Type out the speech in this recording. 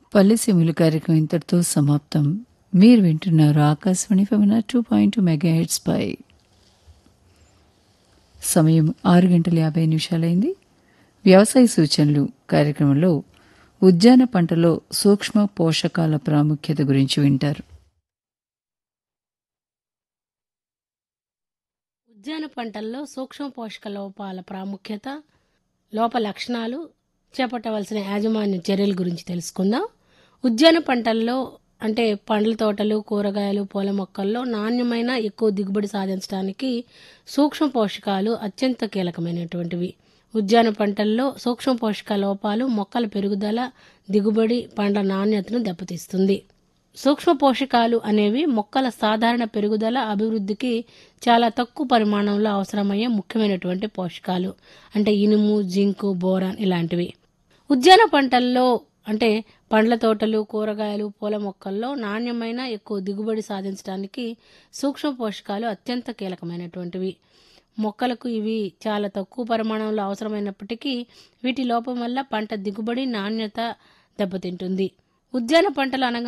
పల్లెసీమలు కార్యక్రమం ఇంతటితో సమాప్తం. మీరు వింటున్నారు ఆకాశవాణి ఫెమినా 2.2 మెగాహెర్ట్జ్ పై. సమయం 6:50 వ్యవసాయ సూచనలు కార్యక్రమంలో ఉద్యాన పంటలో సూక్ష్మ పోషకాల ప్రాముఖ్యత గురించి వింటారు. ఉద్యాన పంటల్లో సూక్ష్మ పోషక లోపాల ప్రాముఖ్యత, లోప లక్షణాలు, చేపట్టవలసిన యాజమాన్య చర్యల గురించి తెలుసుకుందాం. ఉద్యాన పంటల్లో అంటే పండ్ల తోటలు, కూరగాయలు, పూల మొక్కల్లో నాణ్యమైన ఎక్కువ దిగుబడి సాధించడానికి సూక్ష్మ పోషకాలు అత్యంత కీలకమైనటువంటివి. ఉద్యాన పంటల్లో సూక్ష్మ పోషక లోపాలు మొక్కల పెరుగుదల, దిగుబడి, పండ్ల నాణ్యతను దెబ్బతీస్తుంది. సూక్ష్మ పోషకాలు అనేవి మొక్కల సాధారణ పెరుగుదల, అభివృద్ధికి చాలా తక్కువ పరిమాణంలో అవసరమయ్యే ముఖ్యమైనటువంటి పోషకాలు. అంటే ఇనుము, జింకు, బోరాన్ ఇలాంటివి. ఉద్యాన పంటల్లో అంటే పండ్ల తోటలు, కూరగాయలు, పూల మొక్కల్లో నాణ్యమైన ఎక్కువ దిగుబడి సాధించడానికి సూక్ష్మ పోషకాలు అత్యంత కీలకమైనటువంటివి. మొక్కలకు ఇవి చాలా తక్కువ పరిమాణంలో అవసరమైనప్పటికీ వీటి లోపం వల్ల పంట దిగుబడి, నాణ్యత దెబ్బతింటుంది. ఉద్యాన పంటలు అనగా